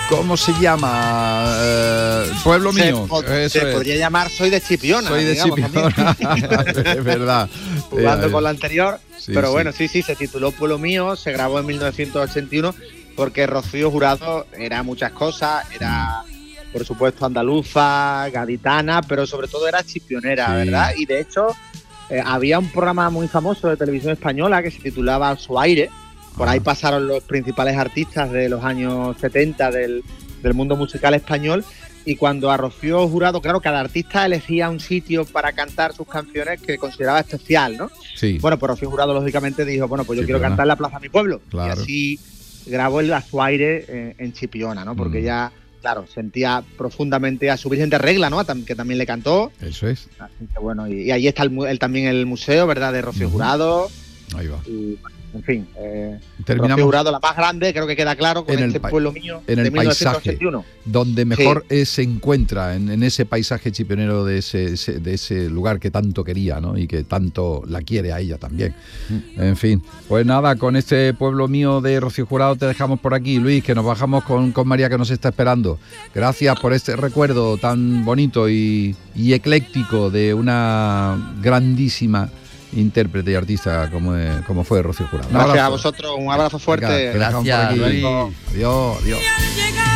¿Cómo se llama? Pueblo mío. Se podría llamar Soy de Chipiona. Soy de Chipiona. Es verdad. Jugando con la anterior. Sí, pero sí. bueno, sí, se tituló Pueblo Mío, se grabó en 1981 porque Rocío Jurado era muchas cosas, era por supuesto andaluza, gaditana, pero sobre todo era chipionera, Sí. ¿verdad? Y de hecho había un programa muy famoso de televisión española que se titulaba Su Aire. Por ahí pasaron los principales artistas de los años 70 del mundo musical español. Y cuando a Rocío Jurado, claro, cada artista elegía un sitio para cantar sus canciones que consideraba especial, ¿no? Sí. Bueno, pues Rocío Jurado lógicamente dijo, bueno, pues yo Sí, quiero ¿verdad? cantar en la Plaza de mi pueblo. Claro. Y así grabó el A Su Aire en Chipiona, ¿no? Porque ella, claro, sentía profundamente a su Virgen de Regla, ¿no? Que también le cantó. Eso es. Así que bueno, y ahí está también el museo, ¿verdad? De Rocío Jurado. Ahí va. Y, en fin, Terminamos Rocío Jurado, la más grande, creo que queda claro, con en este Pueblo Mío en de el paisaje 1981. donde mejor se encuentra, en ese paisaje chipionero de ese lugar que tanto quería, ¿no? Y que tanto la quiere a ella también. En fin, pues nada, con este Pueblo Mío de Rocío Jurado te dejamos por aquí, Luis, que nos bajamos con María, que nos está esperando. Gracias por este recuerdo tan bonito y ecléctico de una grandísima intérprete y artista como fue Rocío Jurado. Gracias a vosotros, un abrazo fuerte. Venga, te dejamos por aquí. Gracias, Luis. Adiós, adiós.